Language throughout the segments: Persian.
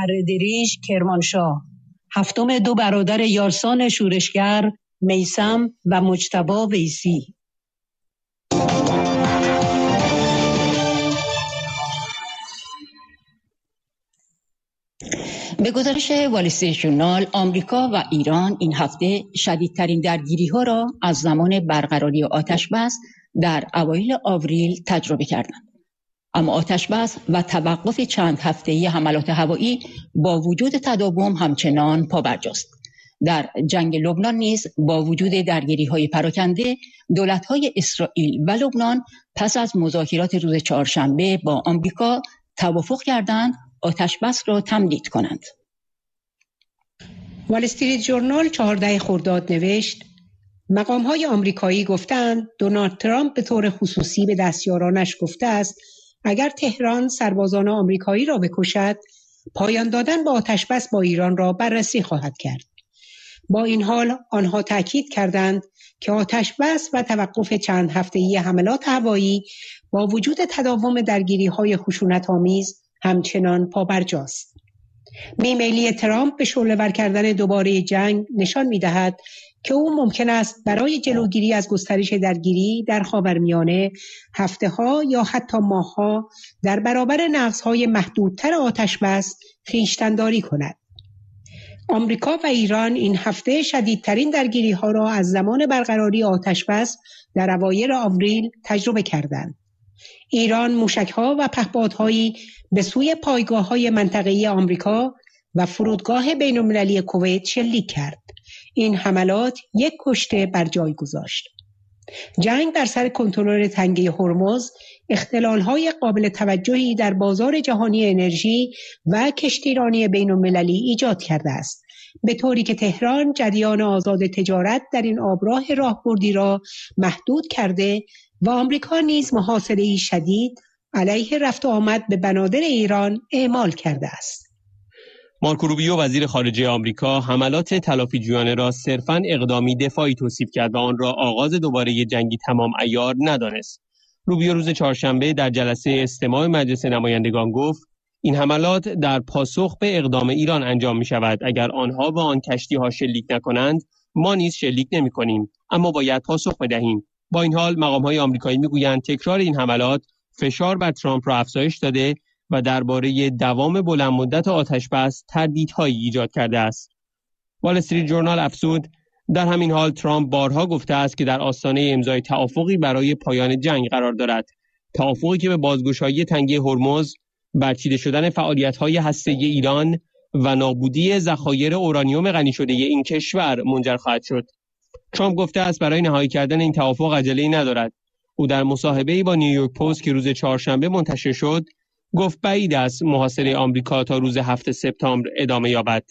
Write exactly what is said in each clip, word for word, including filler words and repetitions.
اردریج کرمانشاه، هفتم دو برادر یارسان شورشگر میثم و مجتبی ویسی. به گزارش وال استریت ژورنال، آمریکا و ایران این هفته شدیدترین درگیری‌ها را از زمان برقراری آتش‌بس در اوایل آوریل تجربه کردند. اما آتش‌بس و توقف چند هفته‌ای حملات هوایی با وجود تداوم همچنان پابرجاست. در جنگ لبنان نیز با وجود درگیری‌های پراکنده، دولت‌های اسرائیل و لبنان پس از مذاکرات روز چهارشنبه با آمریکا توافق کردند آتش‌بس را تمدید کنند. وال استریت ژورنال چهاردهم خرداد نوشت: مقام‌های آمریکایی گفتند دونالد ترامپ به طور خصوصی به دستیارانش گفته است اگر تهران سربازان آمریکایی را بکشد، پایان دادن به آتش‌بس با ایران را بررسی خواهد کرد. با این حال آنها تأکید کردند که آتش‌بس و توقف چند هفته‌ای حملات هوایی با وجود تداوم درگیری‌های خشونت‌آمیز همچنان پابرجاست. بیمیلی ترامپ به شعله‌ور کردن دوباره جنگ نشان می‌دهد که او ممکن است برای جلوگیری از گسترش درگیری در خاورمیانه هفته‌ها یا حتی ماه‌ها در برابر نقض‌های محدودتر آتش‌بس خویشتن‌داری کند. آمریکا و ایران این هفته شدیدترین درگیری‌ها را از زمان برقراری آتش‌بس در اوایل آوریل تجربه کردند. ایران موشک‌ها و پهپادهایی به سوی پایگاه‌های منطقه‌ای آمریکا و فرودگاه بین‌المللی کویت شلیک کرد. این حملات یک کشته بر جای گذاشت. جنگ بر سر کنترل تنگه هرمز اختلال‌های قابل توجهی در بازار جهانی انرژی و کشتیرانی بین‌المللی ایجاد کرده است، به طوری که تهران جریان آزاد تجارت در این آبراه راهبردی را محدود کرده و آمریکا نیز محاصره‌ای شدید علیه رفت و آمد به بنادر ایران اعمال کرده است. مارکو روبیو وزیر خارجه آمریکا حملات تلافیجویانه را صرفاً اقدامی دفاعی توصیف کرد و آن را آغاز دوباره جنگی تمام عیار ندانست. روبیو روز چهارشنبه در جلسه استماع مجلس نمایندگان گفت این حملات در پاسخ به اقدام ایران انجام می شود. اگر آنها به آن کشتی ها شلیک نکنند، ما نیز شلیک نمی کنیم، اما باید پاسخ بدهیم. با این حال مقام‌های آمریکایی می‌گویند تکرار این حملات فشار بر ترامپ را افزایش داده و درباره دوام بلند مدت آتش‌بس تردیدهایی ایجاد کرده است. وال استریت ژورنال افزود در همین حال ترامپ بارها گفته است که در آستانه امضای توافقی برای پایان جنگ قرار دارد. توافقی که به بازگشایی تنگه هرمز، برچیده شدن فعالیت‌های هسته‌ای ایران و نابودی ذخایر اورانیوم غنی شده این کشور منجر خواهد شد. ترامپ گفته است برای نهایی کردن این توافق عجله‌ای ندارد. او در مصاحبه‌ای با نیویورک پست که روز چهارشنبه منتشر شد، گفت بعید است محاصره آمریکا تا روز هفتم سپتامبر ادامه یابد.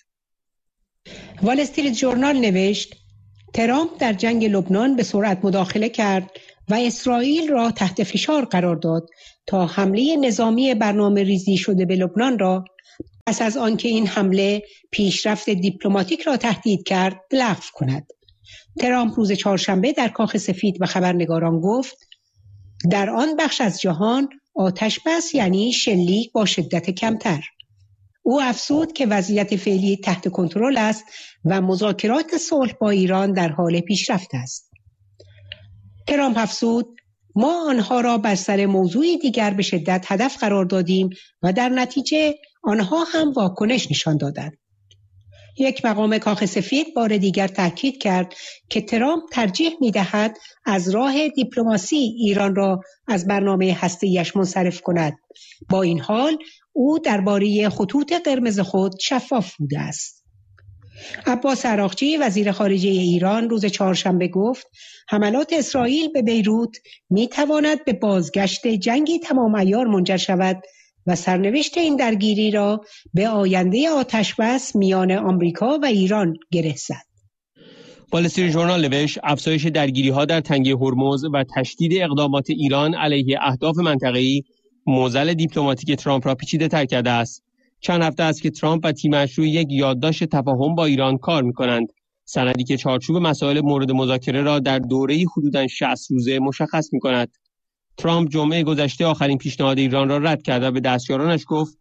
وال استریت ژورنال نوشت ترامپ در جنگ لبنان به سرعت مداخله کرد و اسرائیل را تحت فشار قرار داد تا حمله نظامی برنامه ریزی شده به لبنان را پس از آنکه این حمله پیشرفت دیپلماتیک را تهدید کرد لغو کند. ترامپ روز چهارشنبه در کاخ سفید به خبرنگاران گفت در آن بخش از جهان آتش بس یعنی شلیک با شدت کمتر. او افزود که وضعیت فعلی تحت کنترل است و مذاکرات صلح با ایران در حال پیشرفت است. ترامپ افزود ما آنها را بر سر موضوعی دیگر به شدت هدف قرار دادیم و در نتیجه آنها هم واکنش نشان دادند. یک مقام کاخ سفید بار دیگر تاکید کرد که ترامپ ترجیح می‌دهد از راه دیپلماسی ایران را از برنامه هسته‌ایش منصرف کند. با این حال او درباره خطوط قرمز خود شفاف بوده است. عباس عراقچی وزیر خارجه ایران روز چهارشنبه گفت حملات اسرائیل به بیروت می‌تواند به بازگشت جنگی تمام عیار منجر شود و سرنوشت این درگیری را به آینده آتش‌بس میان آمریکا و ایران گره زد. وال استریت ژورنال نوشت افزایش درگیری‌ها در تنگه هرمز و تشدید اقدامات ایران علیه اهداف منطقه‌ای معضل دیپلماتیک ترامپ را پیچیده‌تر کرده است. چند هفته است که ترامپ و تیمش روی یک یادداشت تفاهم با ایران کار می‌کنند. سندی که چارچوب مسائل مورد مذاکره را در دوره‌ای حدوداً شصت روزه مشخص می‌کند. ترامپ جمعه گذشته آخرین پیشنهاد ایران را رد کرد و به دستیارانش گفت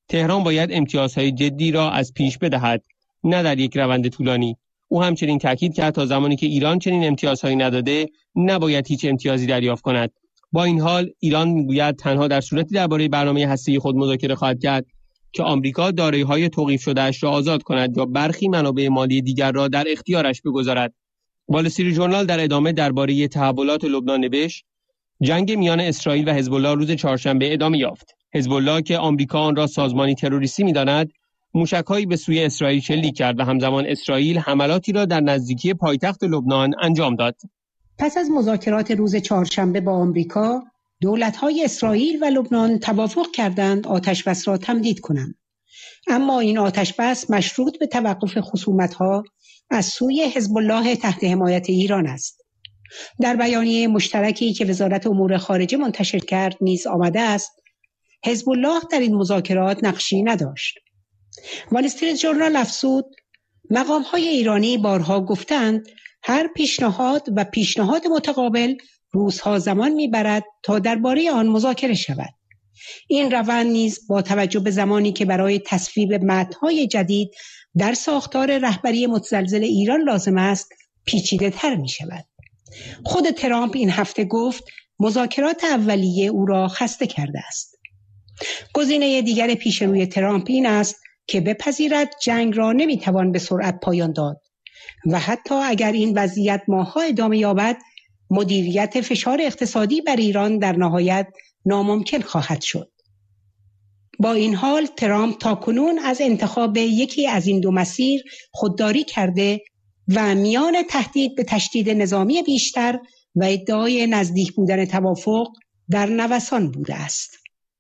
تهران باید امتیازهای جدی را از پیش بدهد، نه در یک روند طولانی. او همچنین تاکید کرد تا زمانی که ایران چنین امتیازهایی نداده، نباید هیچ امتیازی دریافت کند. با این حال ایران میگوید تنها در صورتی درباره برنامه هسته‌ای خود مذاکره خواهد کرد که آمریکا دارایی‌های توقیف شده‌اش را آزاد کند یا برخی منابع مالی دیگر را در اختیارش بگذارد. وال استریت ژورنال در ادامه درباره تحولات لبنان نوشت: جنگ میان اسرائیل و حزب الله روز چهارشنبه ادامه یافت. حزب الله که آمریکا آن را سازمانی تروریستی می‌داند، موشک‌هایی به سوی اسرائیل شلیک کرد و همزمان اسرائیل حملاتی را در نزدیکی پایتخت لبنان انجام داد. پس از مذاکرات روز چهارشنبه با آمریکا، دولت‌های اسرائیل و لبنان توافق کردند آتش‌بس را تمدید کنند. اما این آتش‌بس مشروط به توقف خصومت‌ها از سوی حزب الله تحت حمایت ایران است. در بیانیه مشترکی که وزارت امور خارجه منتشر کرد نیز آمده است حزب الله در این مذاکرات نقشی نداشت. وال استریت ژورنال افزود: مقام‌های ایرانی بارها گفتند هر پیشنهاد و پیشنهاد متقابل روزها زمان میبرد تا درباره آن مذاکره شود. این روند نیز با توجه به زمانی که برای تصویب متن‌های جدید در ساختار رهبری متزلزل ایران لازم است پیچیده تر می شود. خود ترامپ این هفته گفت مذاکرات اولیه او را خسته کرده است. گزینه دیگر پیش روی ترامپ این است که بپذیرد جنگ را نمیتوان به سرعت پایان داد و حتی اگر این وضعیت ماه‌ها ادامه یابد مدیریت فشار اقتصادی بر ایران در نهایت ناممکن خواهد شد. با این حال ترامپ تاکنون از انتخاب یکی از این دو مسیر خودداری کرده و میان تهدید به تشدید نظامی بیشتر و ادعای نزدیک بودن توافق در نوسان بوده است.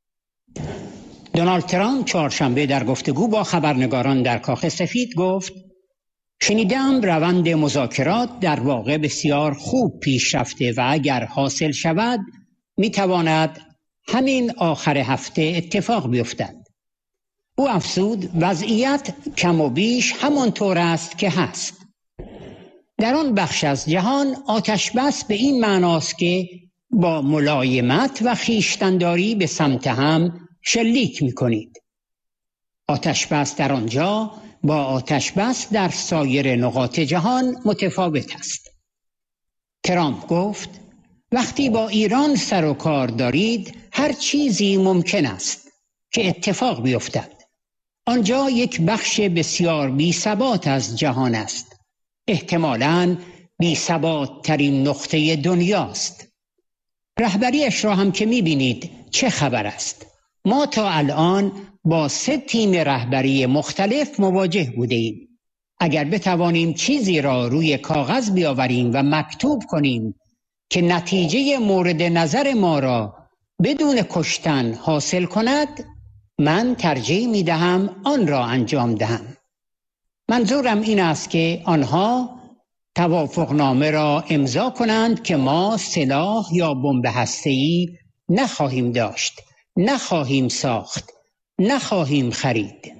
دونالد ترامپ چهارشنبه در گفتگو با خبرنگاران در کاخ سفید گفت: شنیدم روند مذاکرات در واقع بسیار خوب پیش رفته و اگر حاصل شود میتواند همین آخر هفته اتفاق بیفتد. او افزود وضعیت کم و بیش همانطور است که هست. در آن بخش از جهان آتش بس به این معناست که با ملایمت و خویشتن‌داری به سمت هم شلیک می‌کنید. آتش بس در آنجا با آتش بس در سایر نقاط جهان متفاوت است. ترامپ گفت وقتی با ایران سر و کار دارید هر چیزی ممکن است که اتفاق بیفتد. آنجا یک بخش بسیار بی ثبات از جهان است. احتمالاً بی ثبات ترین نقطه دنیاست. رهبریش را هم که می‌بینید چه خبر است. ما تا الان با سه تیم رهبری مختلف مواجه بوده ایم. اگر بتوانیم چیزی را روی کاغذ بیاوریم و مکتوب کنیم که نتیجه مورد نظر ما را بدون کشتن حاصل کند، من ترجیح می دهم آن را انجام دهم. منظورم این است که آنها توافقنامه را امضا کنند که ما سلاح یا بمب هسته‌ای نخواهیم داشت، نخواهیم ساخت، نخواهیم خرید.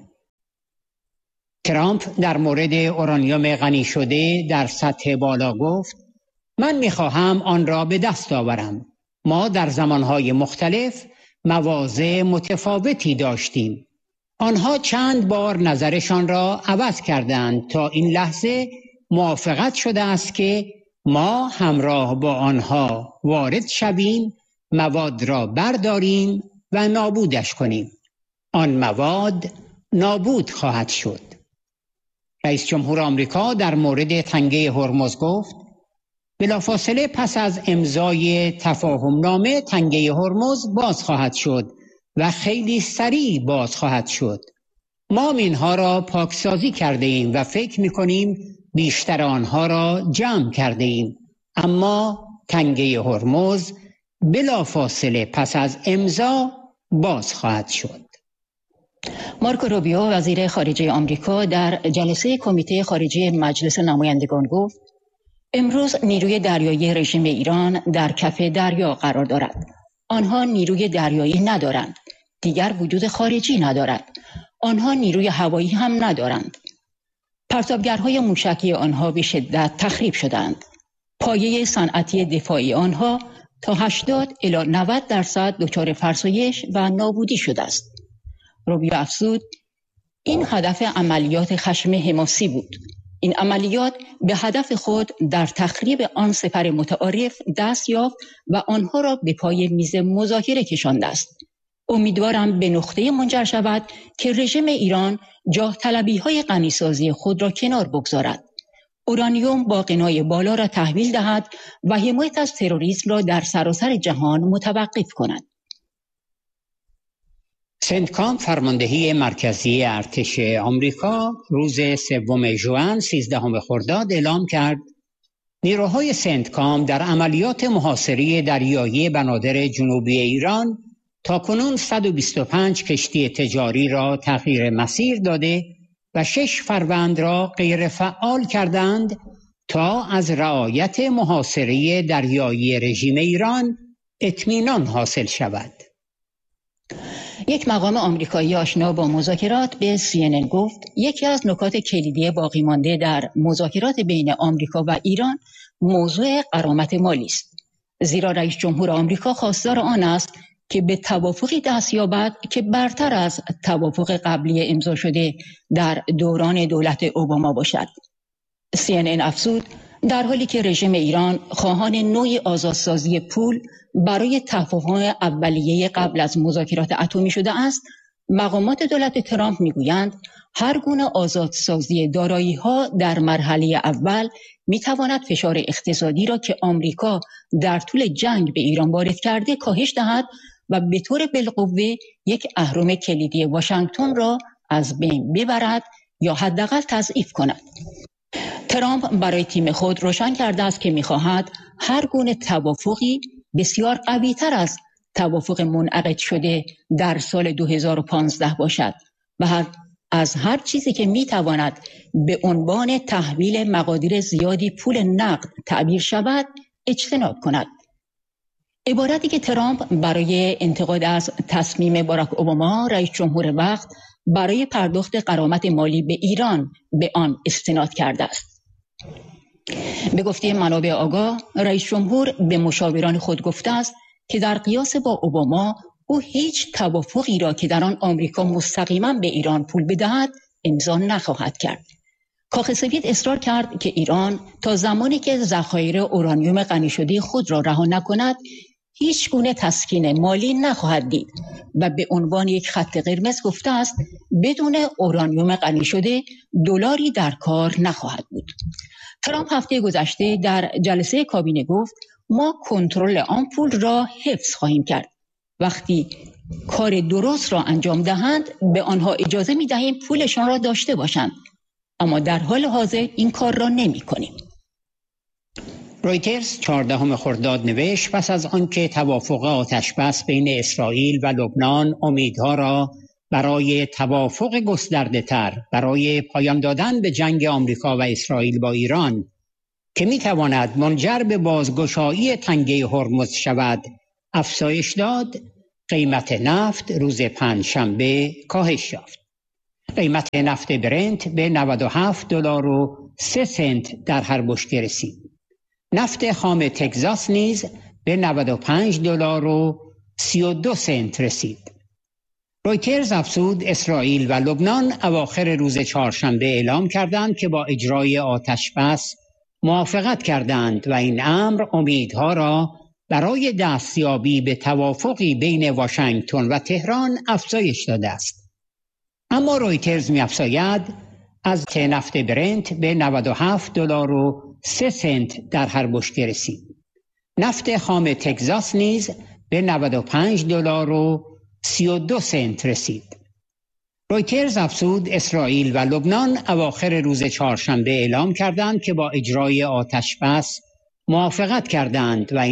ترامپ در مورد اورانیوم غنی شده در سطح بالا گفت من می‌خواهم آن را به دست آورم. ما در زمانهای مختلف مواضع متفاوتی داشتیم. آنها چند بار نظرشان را عوض کردند تا این لحظه موافقت شده است که ما همراه با آنها وارد شویم، مواد را برداریم و نابودش کنیم. آن مواد نابود خواهد شد. رئیس جمهور آمریکا در مورد تنگه هرمز گفت بلافاصله پس از امضای تفاهم نامه تنگه هرمز باز خواهد شد و خیلی سریع باز خواهد شد. ما اینها را پاکسازی کرده ایم و فکر می کنیم بیشتر آنها را جمع کرده ایم. اما تنگه هرمز بلافاصله پس از امضا باز خواهد شد. مارکو روبیو وزیر خارجه آمریکا در جلسه کمیته خارجه مجلس نمایندگان گفت امروز نیروی دریایی رژیم ایران در کف دریا قرار دارد. آنها نیروی دریایی ندارند. دیگر وجود خارجی ندارد. آنها نیروی هوایی هم ندارند. پرتابگرهای موشکی آنها به شدت تخریب شدند. پایه صنعتی دفاعی آنها تا هشتاد الی نود درصد دچار فرسایش و نابودی شده است. روبیو افزود این هدف عملیات خشم حماسی بود. این عملیات به هدف خود در تخریب آن سپر متعارف دست یافت و آنها را به پای میز مذاکره کشانده است. امیدوارم به نقطه منجر شود که رژیم ایران جاه طلبی های غنیسازی خود را کنار بگذارد، اورانیوم با غنای بالا را تحویل دهد و حمایت از تروریسم را در سراسر جهان متوقف کند. سنتکام فرماندهی مرکزی ارتش آمریکا روز سوم ژوئن سیزدهم خرداد اعلام کرد نیروهای سنتکام در عملیات محاصره دریایی بنادر جنوبی ایران تاکنون صد و بیست و پنج کشتی تجاری را تغییر مسیر داده و شش فروند را غیر فعال کردند تا از رعایت محاصره دریایی رژیم ایران اطمینان حاصل شود. یک مقام آمریکایی آشنا با مذاکرات به سی ان ان گفت یکی از نکات کلیدی باقی مانده در مذاکرات بین آمریکا و ایران موضوع غرامت مالی است، زیرا رئیس جمهور آمریکا خواستار آن است که به توافقی دست یابد که برتر از توافق قبلی امضا شده در دوران دولت اوباما باشد. سی ان ان افزود در حالی که رژیم ایران خواهان نوعی آزادسازی پول برای تفاهم اولیه قبل از مذاکرات اتمی شده است، مقامات دولت ترامپ میگویند هر گونه آزادسازی دارایی‌ها در مرحله اول میتواند فشار اقتصادی را که آمریکا در طول جنگ به ایران وارد کرده کاهش دهد و به طور بالقوه یک اهرم کلیدی واشنگتن را از بین ببرد یا حداقل تضعیف کند. ترامپ برای تیم خود روشن کرده است که می‌خواهد هر گونه توافقی بسیار قوی‌تر از توافق منعقد شده در سال دو هزار و پانزده باشد و هر از هر چیزی که می‌تواند به عنوان تحویل مقادیر زیادی پول نقد تعبیر شود اجتناب کند. عبارتی که ترامپ برای انتقاد از تصمیم باراک اوباما رئیس جمهور وقت برای پرداخت غرامت مالی به ایران به آن استناد کرده است. به گفته منابع آگاه، رئیس جمهور به مشاوران خود گفته است که در قیاس با اوباما او هیچ توافقی را که در آن آمریکا مستقیما به ایران پول بدهد امضا نخواهد کرد. کاخ سفید اصرار کرد که ایران تا زمانی که ذخایر اورانیوم غنی شده خود را رها نکند هیچ گونه تسکین مالی نخواهد دید و به عنوان یک خط قرمز گفته است بدون اورانیوم غنی شده دلاری در کار نخواهد بود. ترامپ هفته گذشته در جلسه کابینه گفت ما کنترل آن پول را حفظ خواهیم کرد. وقتی کار درست را انجام دهند به آنها اجازه می دهیم پولشان را داشته باشند، اما در حال حاضر این کار را نمی کنیم. رویترز چهاردهم خرداد نوشت پس از آنکه توافق آتشبس بین اسرائیل و لبنان امیدها را برای توافق گسترده تر برای پایان دادن به جنگ آمریکا و اسرائیل با ایران که می تواند منجر به بازگشایی تنگه هرمز شود افزایش داد، قیمت نفت روز پنجشنبه کاهش یافت. قیمت نفت برنت به نود و هفت دلار و سه سنت در هر بشکه رسید. نفت خام تگزاس نیز به نود و پنج دلار و سی و دو سنت رسید. رویترز افزود اسرائیل و لبنان اواخر روز چهارشنبه اعلام کردند که با اجرای آتشبس موافقت کردند و این امر امیدها را برای دستیابی به توافقی بین واشنگتن و تهران افزایش داده است. اما رویترز می‌افزاید از نفت برنت به نود و هفت دلار و سه سنت در هر بشکه رسید. نفت خام تگزاس نیز به نود و پنج دلار و سی و دو سنت رسید. رویترز افزود اسرائیل و لبنان اواخر روز چهارشنبه اعلام کردند که با اجرای آتشبس موافقت کردند و